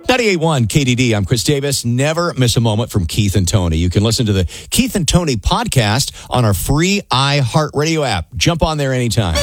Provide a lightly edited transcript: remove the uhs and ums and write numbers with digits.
98.1 KDD. I'm Chris Davis. Never miss a moment from Keith and Tony. You can listen to the Keith and Tony podcast on our free iHeartRadio app. Jump on there anytime.